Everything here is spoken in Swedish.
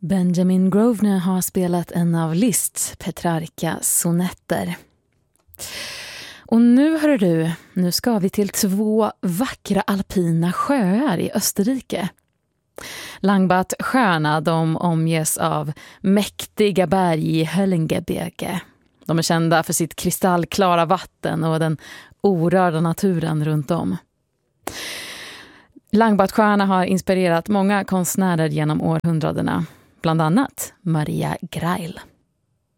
Benjamin Grosvenor har spelat en av Liszts Petrarca-sonetter. Och nu hör du, nu ska vi till 2 vackra alpina sjöar i Österrike. Langbad-sjöarna, de omges av mäktiga berg i Höllengebirge. De är kända för sitt kristallklara vatten och den orörda naturen runt om. Langbad-sjöarna har inspirerat många konstnärer genom århundradena, bland annat Maria Greil.